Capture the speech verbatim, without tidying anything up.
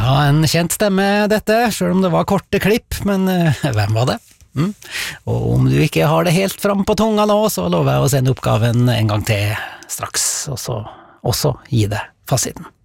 Ja, en kjent stemme dette, selv om det var korte klipp, men uh, hvem var det? Mm. Og om du ikke har det helt fram på tunga nå, så lover jeg å sende oppgaven en gang til straks, og så også gi det fasiten.